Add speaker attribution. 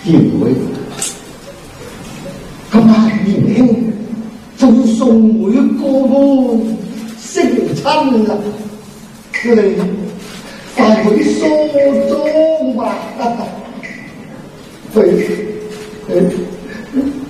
Speaker 1: 因為咁大年輕就送每個都成親啦，你快去梳妝吧。